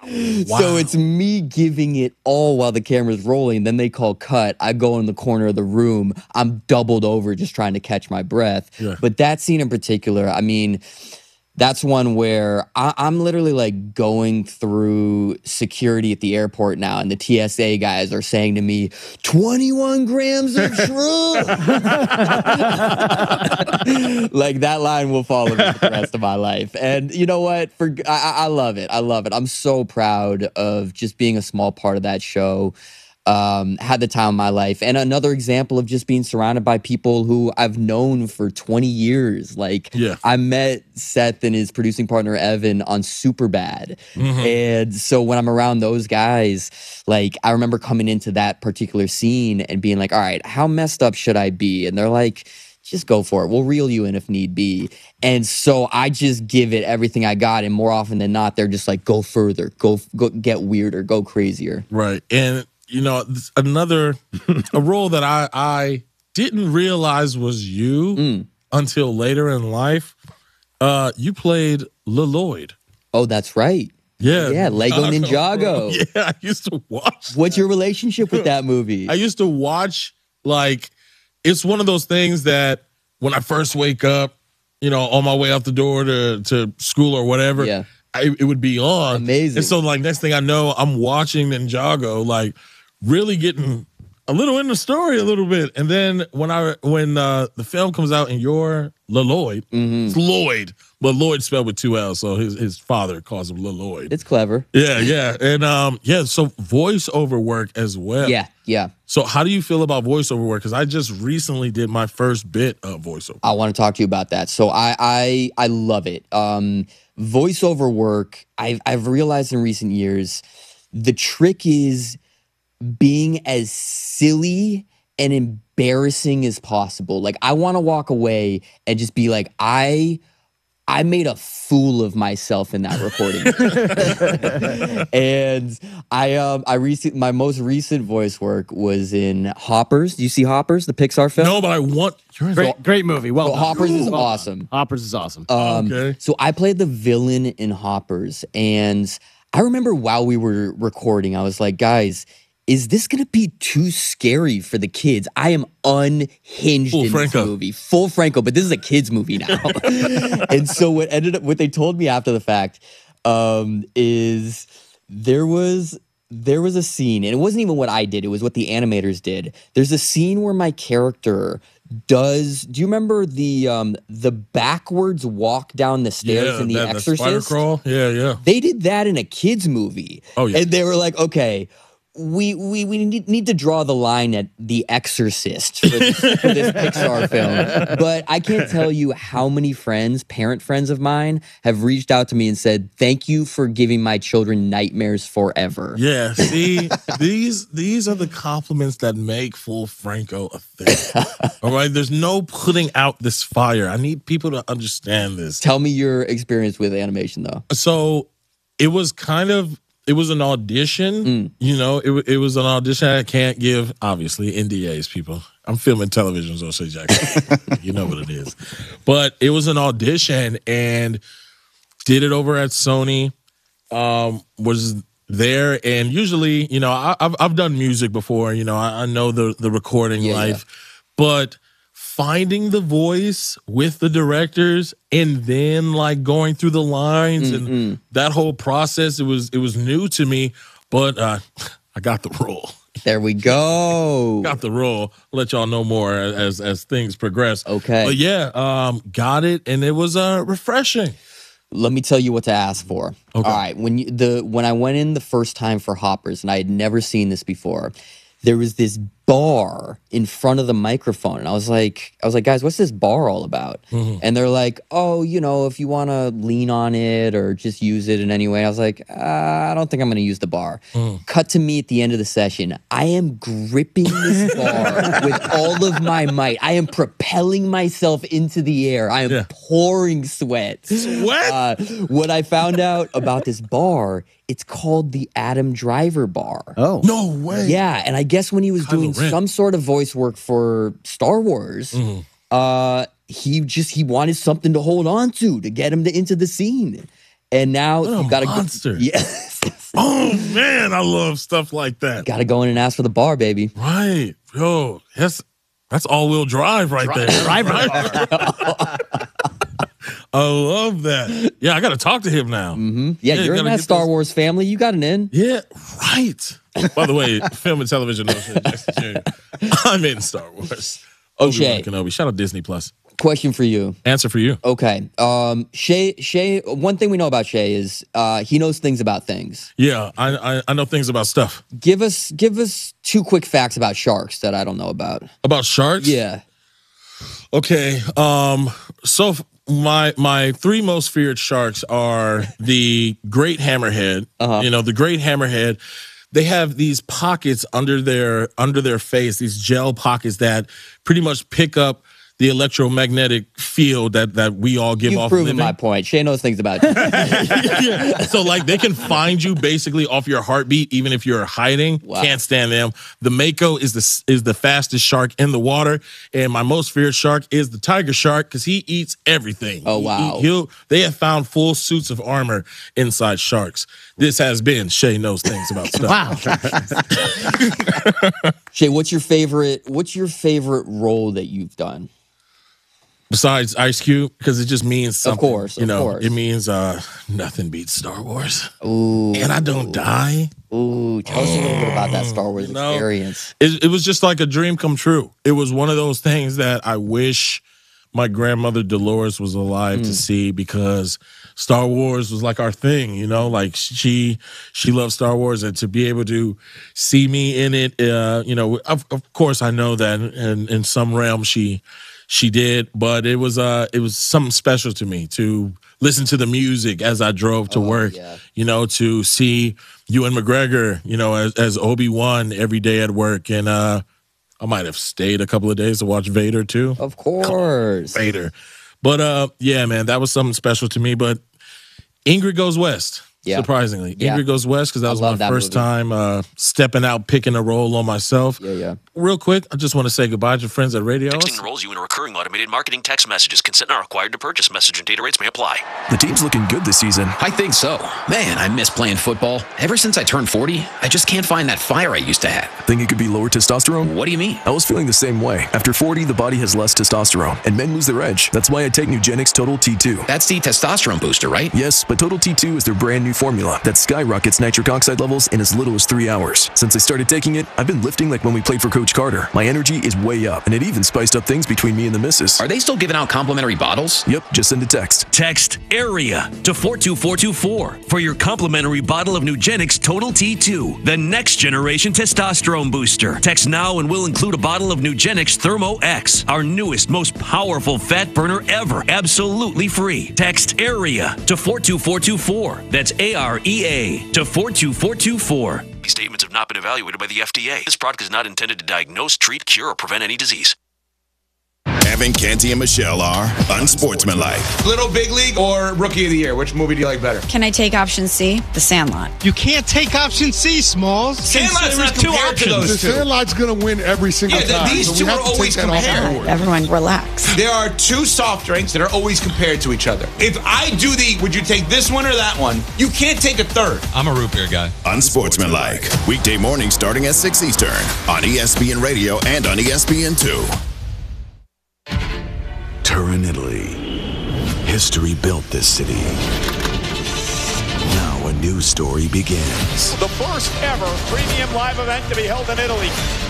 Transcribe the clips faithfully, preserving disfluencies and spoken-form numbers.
Wow. So it's me giving it all while the camera's rolling. Then they call cut. I go in the corner of the room. I'm doubled over just trying to catch my breath. Yeah. But that scene in particular, I mean, that's one where I, I'm literally like going through security at the airport now, and the T S A guys are saying to me, twenty-one grams of shrooms. Like that line will follow me for the rest of my life. And you know what? For I, I love it. I love it. I'm so proud of just being a small part of that show. Um, had the time of my life. And another example of just being surrounded by people who I've known for twenty years. Like, yeah. I met Seth and his producing partner, Evan, on Superbad. Mm-hmm. And so when I'm around those guys, like, I remember coming into that particular scene and being like, all right, how messed up should I be? And they're like, just go for it. We'll reel you in if need be. And so I just give it everything I got. And more often than not, they're just like, go further, go, go get weirder, go crazier. Right. And you know, another a role that I I didn't realize was you mm. until later in life. Uh, you played Lloyd. Oh, that's right. Yeah, yeah, Lego Ninjago. Bro. Yeah, I used to watch. What's that. your relationship with that movie? I used to watch, like, it's one of those things that when I first wake up, you know, on my way out the door to to school or whatever, yeah, I, it would be on. Amazing. And so, like, next thing I know, I'm watching Ninjago, like. Really getting a little in the story a little bit, and then when I when uh, the film comes out and you're Lloyd, mm-hmm. it's Lloyd, but Lloyd spelled with two L's, so his his father calls him Lloyd. It's clever. Yeah, yeah, and um, yeah. So voiceover work as well. Yeah, yeah. So how do you feel about voiceover work? Because I just recently did my first bit of voiceover. I want to talk to you about that. So I I I love it. Um, voiceover work. I've I've realized in recent years, the trick is being as silly and embarrassing as possible. Like, I want to walk away and just be like, I I made a fool of myself in that recording. And I um I recent my most recent voice work was in Hoppers. Do you see Hoppers, the Pixar film? No, but I want great, great movie. Well, so Hoppers is well awesome. Done. Hoppers is awesome. Um, okay. So I played the villain in Hoppers, and I remember while we were recording, I was like, guys, is this going to be too scary for the kids? I am unhinged Full in Franco. this movie. Full Franco, but this is a kid's movie now. And so what ended up, what they told me after the fact um, is there was, there was a scene, and it wasn't even what I did. It was what the animators did. There's a scene where my character does, do you remember the um, the backwards walk down the stairs yeah, in The that, Exorcist? The spider crawl? Yeah, yeah. They did that in a kid's movie. Oh, yeah. And they were like, okay, we we we need, need to draw the line at The Exorcist for this, for this Pixar film. But I can't tell you how many friends, parent friends of mine, have reached out to me and said, thank you for giving my children nightmares forever. Yeah, see, these these are the compliments that make Full Franco a thing. All right, there's no putting out this fire. I need people to understand this. Tell me your experience with animation, though. So it was kind of, it was an audition, Mm. you know, it, it was an audition. I can't give, obviously, N D As, people. I'm filming television, so say Jackson. You know what it is. But it was an audition, and did it over at Sony, um, was there, and usually, you know, I, I've I've done music before, you know, I, I know the, the recording Yeah, life, but finding the voice with the directors and then like going through the lines Mm-mm. and that whole process, it was it was new to me, but uh, I got the role. There we go. Got the role. I'll let y'all know more as as things progress. Okay. But yeah, um, got it, and it was uh, refreshing. Let me tell you what to ask for. Okay. All right, when you, the when I went in the first time for Hoppers, and I had never seen this before, there was this bar in front of the microphone, and I was like, I was like, guys, what's this bar all about? Mm-hmm. And they're like, oh, you know, if you want to lean on it or just use it in any way. I was like, uh, I don't think I'm going to use the bar. Mm. Cut to me at the end of the session. I am gripping this bar with all of my might. I am propelling myself into the air. I am Yeah. pouring sweat. Sweat? Uh, what I found out about this bar, it's called the Adam Driver Bar. Oh. No way. Yeah, and I guess when he was Kylo doing Ren. some sort of voice work for Star Wars, Mhm. uh, he just he wanted something to hold on to to get him to, into the scene. And now What a you gotta monster. go. Yes. Oh, man, I love stuff like that. Got to go in and ask for the bar, baby. Right. Yo, that's, that's all-wheel drive right there. Driver. I love that. Yeah, I got to talk to him now. Mm-hmm. Yeah, Yeah, you're in gotta that get Star those- Wars family. You got an in. Yeah, right. By the way, film and television, O'Shea Jackson Junior I'm in Star Wars. O'Shea. Obi-Wan Kenobi. Shout out Disney Plus. Question for you. Answer for you. Okay. Um, Shay, Shay, one thing we know about Shay is uh, he knows things about things. Yeah, I, I I know things about stuff. Give us give us two quick facts about sharks that I don't know about. About sharks? Yeah. Okay. Um. So f- my my three most feared sharks are the great hammerhead. Uh-huh. You know, the great hammerhead. They have these pockets under their under their face, these gel pockets that pretty much pick up the electromagnetic field that that we all give You've off. proven living. my point. Shay knows things about you. Yeah. So like they can find you basically off your heartbeat, even if you're hiding. Wow. Can't stand them. The Mako is the is the fastest shark in the water, and my most feared shark is the tiger shark because he eats everything. Oh, He- wow. he, he'll they have found full suits of armor inside sharks. This has been Shay Knows Things About Stuff. Wow. Shay, what's your favorite? What's your favorite role that you've done? Besides Ice Cube, because it just means something. course, you of know, course. it means uh, nothing beats Star Wars, Ooh, and I don't die. ooh. Tell us a little bit about that Star Wars You know, experience. It, it was just like a dream come true. It was one of those things that I wish my grandmother Dolores was alive to see because Star Wars was like our thing, you know, like she she loved Star Wars, and to be able to see me in it, uh, you know, of, of course I know that in, in some realm she she did, but it was uh it was something special to me to listen to the music as I drove to Oh, work, yeah. you know, to see Ewan McGregor, you know, as, as Obi-Wan every day at work, and uh I might have stayed a couple of days to watch Vader too. Of course. Vader. But uh yeah, man, that was something special to me. But Ingrid Goes West, Yeah. surprisingly. Yeah. Ingrid Goes West, because that I was my love that first movie. time uh stepping out, picking a role on myself. Yeah, yeah. Real quick, I just want to say goodbye to friends at Radio. Texting enrolls you in recurring automated marketing text messages. Consent not required to purchase. Message and data rates may apply. The team's looking good this season. I think so. Man, I miss playing football. Ever since I turned forty, I just can't find that fire I used to have. Think it could be lower testosterone? What do you mean? I was feeling the same way. After forty, the body has less testosterone, and men lose their edge. That's why I take Nugenix Total T two. That's the testosterone booster, right? Yes, but Total T two is their brand new formula that skyrockets nitric oxide levels in as little as three hours. Since I started taking it, I've been lifting like when we played for Coach Carter. My energy is way up, and it even spiced up things between me and the missus. Are they still giving out complimentary bottles? Yep, just send a text. Text AREA to four two four two four for your complimentary bottle of Nugenix Total T two, the next generation testosterone booster. Text now and we'll include a bottle of Nugenix Thermo X, our newest, most powerful fat burner ever, absolutely free. Text AREA to four two four two four. That's A R E A to four two four two four. These statements have not been evaluated by the F D A. This product is not intended to diagnose, treat, cure, or prevent any disease. Evan, Canty, and Michelle are unsportsmanlike. Little Big League or Rookie of the Year? Which movie do you like better? Can I take option C? The Sandlot. You can't take option C, Smalls. Sandlot's not compared to those two. The Sandlot's going to win every single Yeah, th- time. these so we two have are to take always that off the compared. board. Everyone relax. There are two soft drinks that are always compared to each other. If I do the, would you take this one or that one? You can't take a third. I'm a root beer guy. Unsportsmanlike. Weekday morning starting at six Eastern on E S P N Radio and on E S P N two. Turin, Italy. History built this city. Now a new story begins. The first ever premium live event to be held in Italy.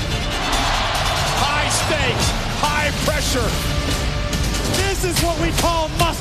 High stakes, high pressure. This is what we call must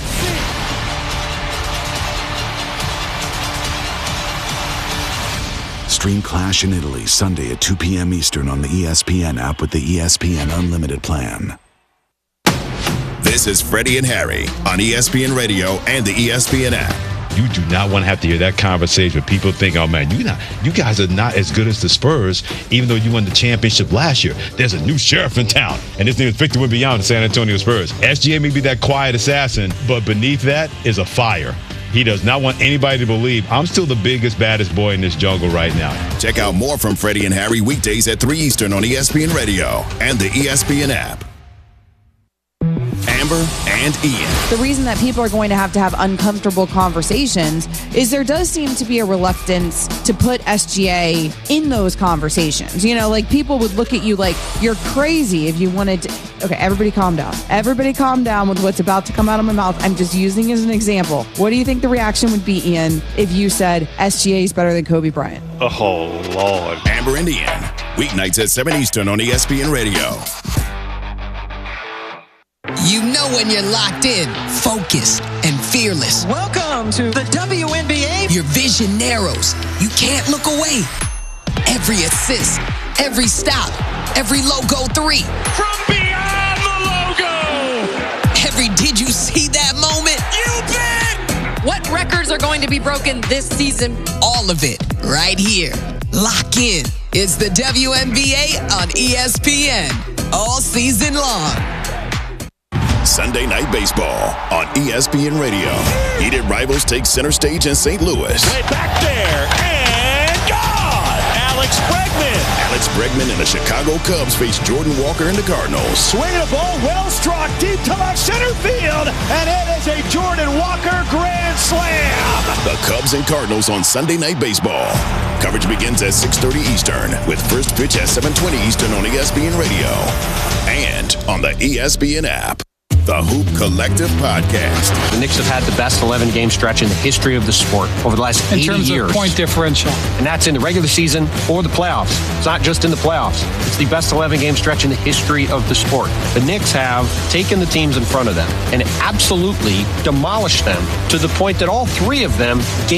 see. Stream Clash in Italy Sunday at two p.m. Eastern on the E S P N app with the E S P N Unlimited plan. This is Freddie and Harry on E S P N Radio and the E S P N app. You do not want to have to hear that conversation where people think, oh, man, you not, you guys are not as good as the Spurs, even though you won the championship last year. There's a new sheriff in town, and his name is Victor Wembanyama, the San Antonio Spurs. S G A may be that quiet assassin, but beneath that is a fire. He does not want anybody to believe I'm still the biggest, baddest boy in this jungle right now. Check out more from Freddie and Harry weekdays at three Eastern on E S P N Radio and the E S P N app. Amber and Ian. The reason that people are going to have to have uncomfortable conversations is there does seem to be a reluctance to put S G A in those conversations. You know, like people would look at you like you're crazy if you wanted to. Okay, everybody calm down. Everybody calm down with what's about to come out of my mouth. I'm just using as an example. What do you think the reaction would be, Ian, if you said S G A is better than Kobe Bryant? Oh, Lord. Amber and Ian, weeknights at seven Eastern on E S P N Radio. You know when you're locked in, focused, and fearless. Welcome to the W N B A. Your vision narrows. You can't look away. Every assist, every stop, every logo three. From beyond the logo. Every did you see that moment? You bet. What records are going to be broken this season? All of it right here. Lock in. It's the W N B A on E S P N all season long. Sunday Night Baseball on E S P N Radio. Heated rivals take center stage in Saint Louis. Way back there and gone. Alex Bregman. Alex Bregman and the Chicago Cubs face Jordan Walker and the Cardinals. Swinging a ball well struck deep to left center field, and it is a Jordan Walker grand slam. The Cubs and Cardinals on Sunday Night Baseball. Coverage begins at six thirty Eastern with first pitch at seven twenty Eastern on E S P N Radio and on the E S P N app. The Hoop Collective Podcast. The Knicks have had the best eleven-game stretch in the history of the sport over the last in eighty terms years. Of point differential. And that's in the regular season or the playoffs. It's not just in the playoffs. It's the best eleven-game stretch in the history of the sport. The Knicks have taken the teams in front of them and absolutely demolished them to the point that all three of them